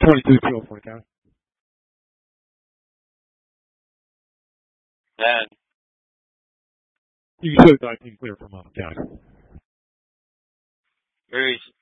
22 kill for the count. And You can show 19 clear from county. very